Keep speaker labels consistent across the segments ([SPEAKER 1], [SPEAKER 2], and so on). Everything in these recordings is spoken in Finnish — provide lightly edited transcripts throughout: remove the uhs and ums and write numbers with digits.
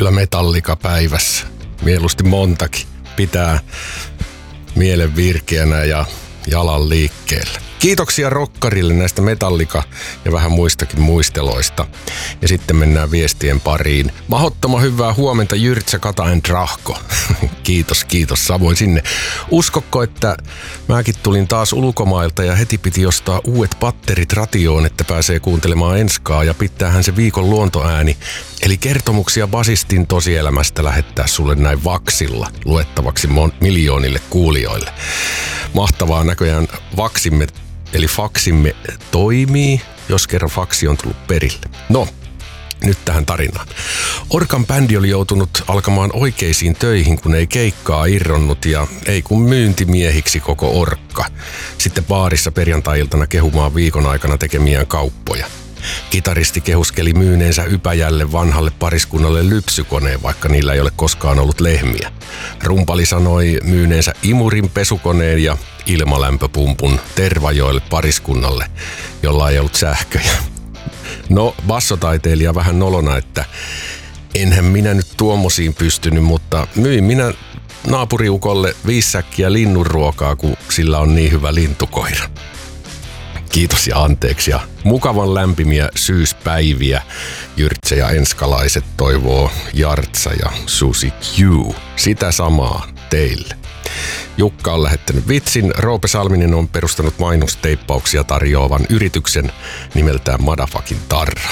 [SPEAKER 1] Kyllä Metallica päivässä. Mieluusti montakin. Pitää mielen virkeänä ja jalan liikkeellä. Kiitoksia rokkarille näistä Metallica ja vähän muistakin muisteloista. Ja sitten mennään viestien pariin. Mahdottoman hyvää huomenta Jyrtsä Kataen Drahko. Kiitos. Samoin sinne. Uskokko, että mäkin tulin taas ulkomailta ja heti piti ostaa uudet patterit ratioon, että pääsee kuuntelemaan Enskaa ja pitäähän se viikon luontoääni. Eli kertomuksia basistin tosielämästä lähettää sulle näin vaksilla luettavaksi miljoonille kuulijoille. Mahtavaa näköjään vaksimme, eli faksimme toimii, jos kerran faksi on tullut perille. No, nyt tähän tarinaan. Orkan bändi oli joutunut alkamaan oikeisiin töihin, kun ei keikkaa irronnut ja ei kun myyntimiehiksi koko Orkka. Sitten baarissa perjantai-iltana kehumaan viikon aikana tekemiään kauppoja. Kitaristi kehuskeli myyneensä ypäjälle vanhalle pariskunnalle lypsykoneen, vaikka niillä ei ole koskaan ollut lehmiä. Rumpali sanoi myyneensä imurin pesukoneen ja ilmalämpöpumpun Tervajoelle pariskunnalle, jolla ei ollut sähköjä. No, bassotaiteilija vähän nolona, että enhän minä nyt tuommoisiin pystynyt, mutta myin minä naapuriukolle 5 säkkiä linnunruokaa, kun sillä on niin hyvä lintukoira. Kiitos ja anteeksi ja mukavan lämpimiä syyspäiviä. Jyrtsä ja enskalaiset toivoo Jartsa ja Susi Q. Sitä samaa teille. Jukka on lähettänyt vitsin. Roope Salminen on perustanut mainosteippauksia tarjoavan yrityksen nimeltään Madafakin Tarra.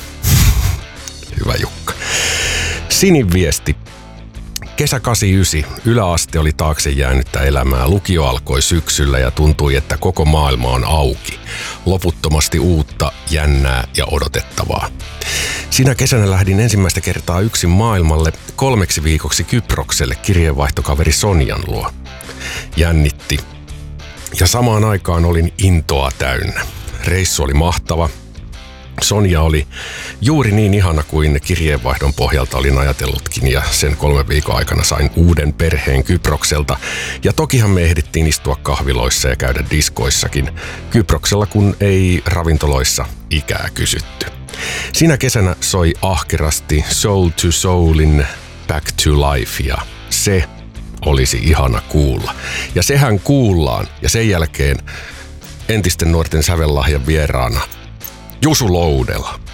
[SPEAKER 1] Hyvä Jukka. Sinin viesti. Kesä 89, yläaste oli taakse jäänyttä elämää, lukio alkoi syksyllä ja tuntui, että koko maailma on auki. Loputtomasti uutta, jännää ja odotettavaa. Sinä kesänä lähdin ensimmäistä kertaa yksin maailmalle 3 viikoksi Kyprokselle kirjeenvaihtokaveri Sonjan luo. Jännitti ja samaan aikaan olin intoa täynnä. Reissu oli mahtava. Sonja oli juuri niin ihana kuin kirjeenvaihdon pohjalta olin ajatellutkin ja sen 3 viikon aikana sain uuden perheen Kyprokselta. Ja tokihan me ehdittiin istua kahviloissa ja käydä diskoissakin Kyproksella, kun ei ravintoloissa ikää kysytty. Sinä kesänä soi ahkerasti Soul to Soulin Back to Life ja se olisi ihana kuulla. Ja sehän kuullaan ja sen jälkeen entisten nuorten sävellahjan vieraana Jusu Loudela.